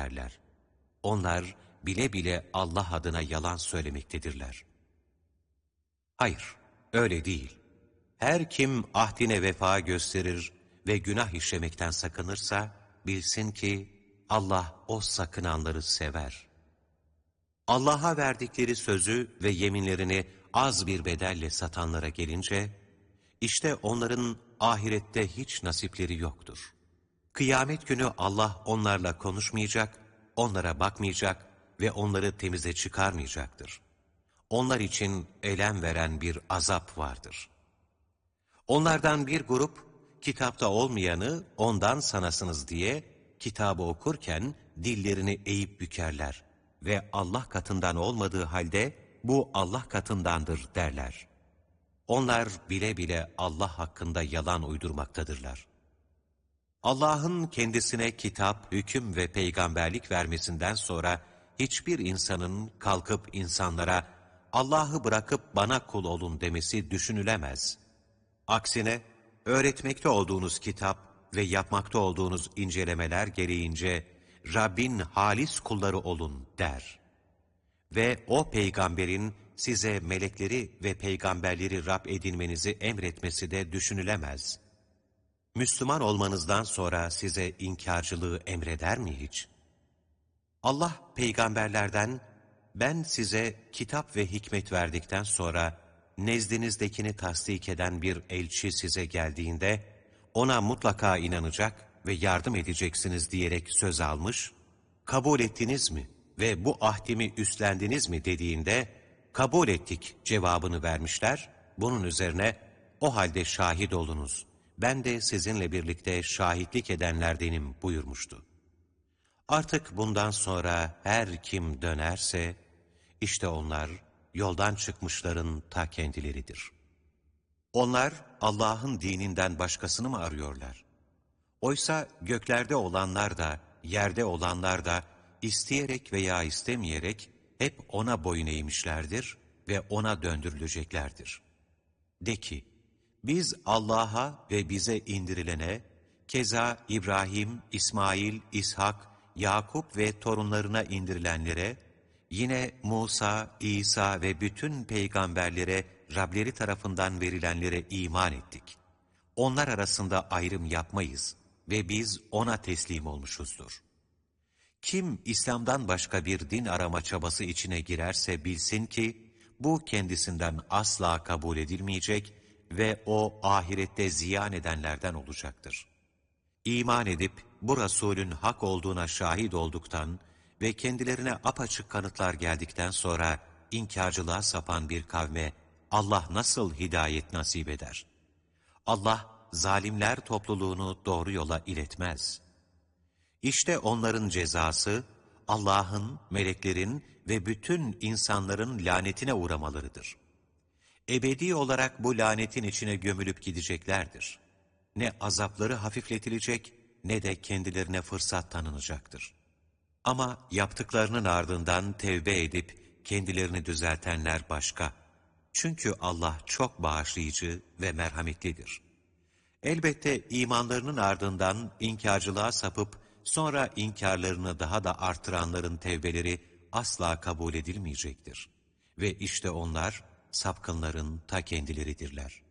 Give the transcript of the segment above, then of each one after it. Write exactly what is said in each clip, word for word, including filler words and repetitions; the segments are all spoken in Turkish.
derler. Onlar bile bile Allah adına yalan söylemektedirler. Hayır, öyle değil. Her kim ahdine vefa gösterir ve günah işlemekten sakınırsa, bilsin ki Allah o sakınanları sever. Allah'a verdikleri sözü ve yeminlerini az bir bedelle satanlara gelince, işte onların ahirette hiç nasipleri yoktur. Kıyamet günü Allah onlarla konuşmayacak, onlara bakmayacak ve onları temize çıkarmayacaktır. Onlar için elem veren bir azap vardır. Onlardan bir grup, kitapta olmayanı ondan sanasınız diye kitabı okurken dillerini eğip bükerler ve Allah katından olmadığı halde bu Allah katındandır derler. Onlar bile bile Allah hakkında yalan uydurmaktadırlar. Allah'ın kendisine kitap, hüküm ve peygamberlik vermesinden sonra hiçbir insanın kalkıp insanlara Allah'ı bırakıp bana kul olun demesi düşünülemez. Aksine öğretmekte olduğunuz kitap ve yapmakta olduğunuz incelemeler gereğince Rabbin halis kulları olun der. Ve o peygamberin size melekleri ve peygamberleri Rab edinmenizi emretmesi de düşünülemez. Müslüman olmanızdan sonra size inkarcılığı emreder mi hiç? Allah peygamberlerden, ben size kitap ve hikmet verdikten sonra nezdinizdekini tasdik eden bir elçi size geldiğinde, ona mutlaka inanacak ve yardım edeceksiniz diyerek söz almış, kabul ettiniz mi ve bu ahdimi üstlendiniz mi dediğinde, kabul ettik cevabını vermişler, bunun üzerine, o halde şahit olunuz, ben de sizinle birlikte şahitlik edenlerdenim buyurmuştu. Artık bundan sonra her kim dönerse, işte onlar yoldan çıkmışların ta kendileridir. Onlar Allah'ın dininden başkasını mı arıyorlar? Oysa göklerde olanlar da, yerde olanlar da isteyerek veya istemeyerek hep O'na boyun eğmişlerdir ve O'na döndürüleceklerdir. De ki, biz Allah'a ve bize indirilene, keza İbrahim, İsmail, İshak, Yakup ve torunlarına indirilenlere, yine Musa, İsa ve bütün peygamberlere Rableri tarafından verilenlere iman ettik. Onlar arasında ayrım yapmayız ve biz O'na teslim olmuşuzdur. Kim İslam'dan başka bir din arama çabası içine girerse bilsin ki, bu kendisinden asla kabul edilmeyecek ve o ahirette ziyan edenlerden olacaktır. İman edip bu Resulün hak olduğuna şahit olduktan ve kendilerine apaçık kanıtlar geldikten sonra inkarcılığa sapan bir kavme Allah nasıl hidayet nasip eder? Allah zalimler topluluğunu doğru yola iletmez. İşte onların cezası Allah'ın, meleklerin ve bütün insanların lanetine uğramalarıdır. Ebedi olarak bu lanetin içine gömülüp gideceklerdir. Ne azapları hafifletilecek ne de kendilerine fırsat tanınacaktır. Ama yaptıklarının ardından tevbe edip kendilerini düzeltenler başka. Çünkü Allah çok bağışlayıcı ve merhametlidir. Elbette imanlarının ardından inkarcılığa sapıp sonra inkarlarını daha da artıranların tevbeleri asla kabul edilmeyecektir. Ve işte onlar sapkınların ta kendileridirler.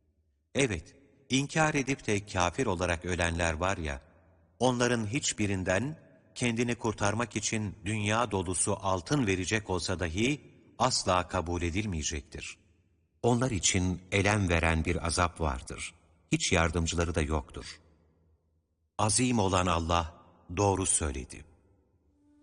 Evet, inkar edip de kafir olarak ölenler var ya, onların hiçbirinden kendini kurtarmak için dünya dolusu altın verecek olsa dahi asla kabul edilmeyecektir. Onlar için elem veren bir azap vardır. Hiç yardımcıları da yoktur. Azim olan Allah doğru söyledi.